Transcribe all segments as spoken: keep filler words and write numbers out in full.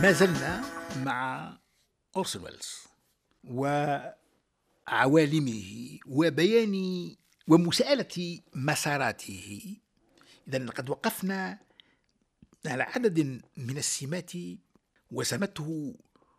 ما زلنا مع أورسون ويلز وعوالمه وبيان ومساءلة مساراته. إذن لقد وقفنا على عدد من السمات وسمته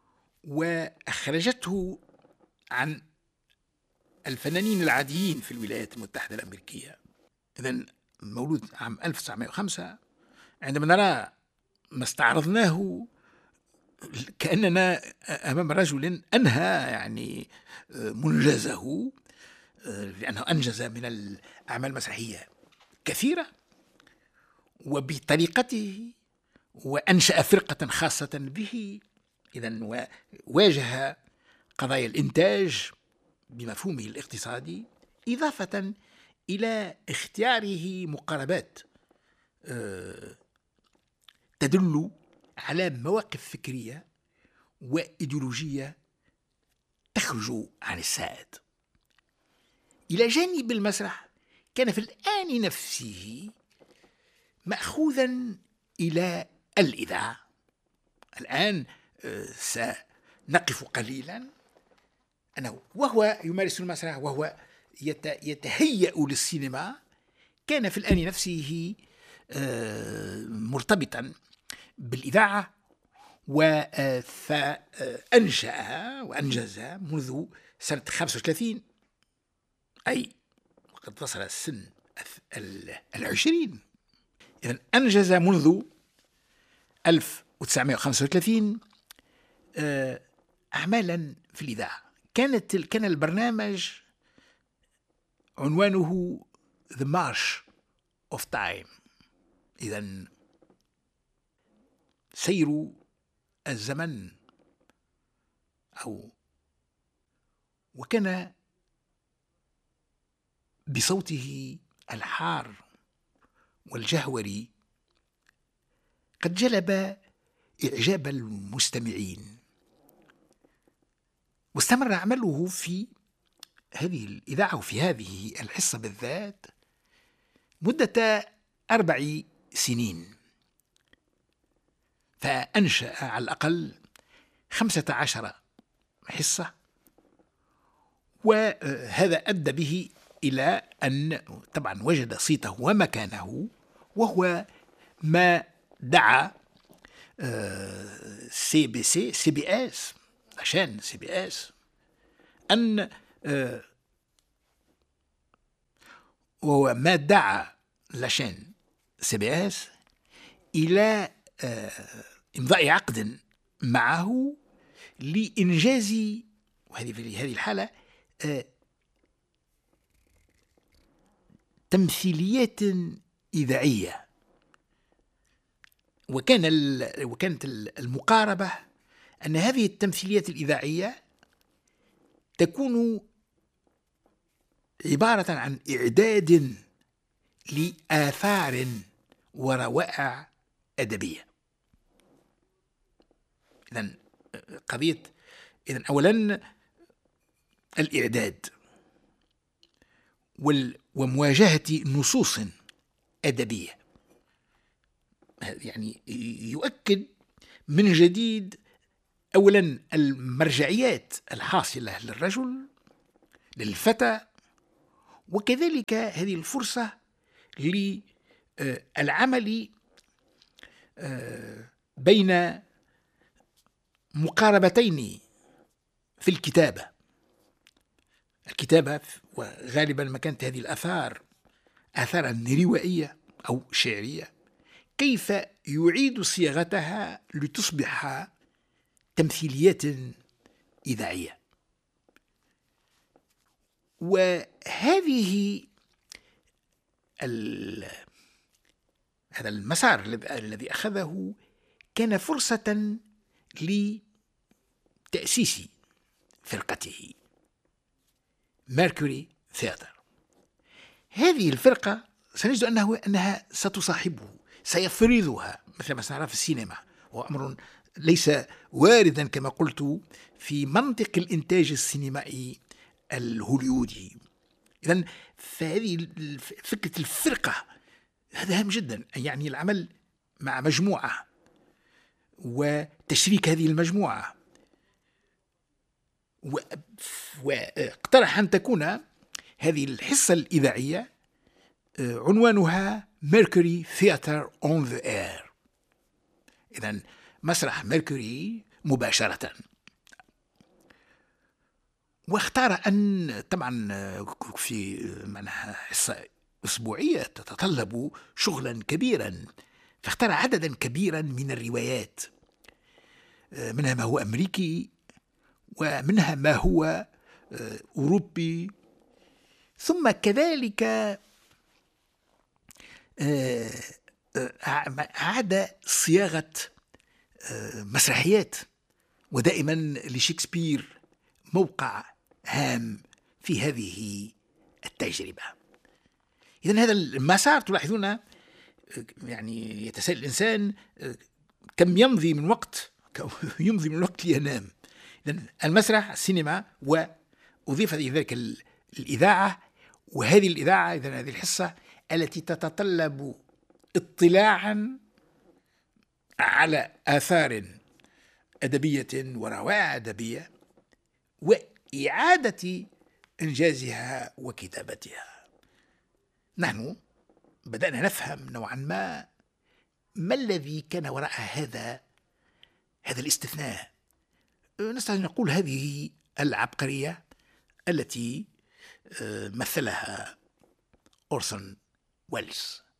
وأخرجته عن الفنانين العاديين في الولايات المتحدة الأمريكية. إذن مولود عام ألف وتسعمائة وخمسة، عندما نرى ما استعرضناه كأننا أمام رجل أنهى يعني منجزه، لأنه أنجز من الأعمال المسرحية كثيرة وبطريقته، وأنشأ فرقة خاصة به. إذن واجه قضايا الإنتاج بمفهومه الاقتصادي، إضافة إلى اختياره مقاربات تدل على مواقف فكرية وإيديولوجية تخرج عن السائد. إلى جانب المسرح كان في الآن نفسه مأخوذا إلى الإذاعة. الآن سنقف قليلا أنه وهو يمارس المسرح وهو يتهيأ للسينما، كان في الآن نفسه مرتبطا بالإذاعة، فأنشأها وأنجزها منذ سنة خمسة وثلاثين، أي وقد وصل السن العشرين. إذن أنجز منذ ألف وتسعمائة وخمسة وثلاثين أعمالا في الإذاعة. كانت كان البرنامج عنوانه The March of Time، إذن سير الزمن، أو وكان بصوته الحار والجهوري قد جلب إعجاب المستمعين، واستمر عمله في هذه الإذاعة وفي هذه الحصة بالذات مدة أربع سنين، فأنشأ على الأقل خمسة عشر حصة، وهذا أدى به إلى أن طبعا وجد صيته ومكانه، وهو ما دعا سي بي سي سي بي اس عشان سي بي اس أن وهو ما دعا لاشين سي بي اس إلى إمضاء عقد معه لإنجاز، وهذه في هذه الحالة تمثيليات إذاعية. وكان وكانت المقاربة أن هذه التمثيليات الإذاعية تكون عبارة عن إعداد لآثار وروائع أدبية. إذن قضية إذن أولا الإعداد ومواجهة نصوص أدبية، يعني يؤكد من جديد أولا المرجعيات الحاصلة للرجل للفتى، وكذلك هذه الفرصة للعمل بين مقاربتين في الكتابة. الكتابة وغالبا ما كانت هذه الآثار آثارا روائية أو شعرية، كيف يعيد صياغتها لتصبح تمثيليات إذاعية. وهذه هذا المسار الذي أخذه كان فرصة لتأسيس فرقته ميركوري ثياتر. هذه الفرقة سنجد أنه أنها ستصاحبه، سيفرضها مثل ما سنرى في السينما، وهو أمر ليس واردا كما قلت في منطق الإنتاج السينمائي الهوليودي. إذن فهذه فكرة الفرقة هذا هام جدا، يعني العمل مع مجموعة وتشريك هذه المجموعة. واقترح أن تكون هذه الحصة الإذاعية عنوانها Mercury Theatre on the Air، إذن مسرح ميركوري مباشرة. واختار أن طبعا في معناها حصة أسبوعية تتطلب شغلا كبيرا، فاختار عددا كبيرا من الروايات، منها ما هو أمريكي ومنها ما هو أوروبي، ثم كذلك عاد صياغة مسرحيات، ودائما لشكسبير موقع هام في هذه التجربة. إذن هذا المسار تلاحظون يعني يتساءل الإنسان كم يمضي من وقت يمضي من وقت لينام. إذن المسرح، السينما، وأضيف ذلك الإذاعة، وهذه الإذاعة إذن هذه الحصة التي تتطلب اطلاعا على آثار أدبية وروائع أدبية وإعادة إنجازها وكتابتها. نحن بدأنا نفهم نوعا ما ما الذي كان وراء هذا هذا الاستثناء. نستطيع أن نقول هذه العبقرية التي مثلها أورسون ويلز.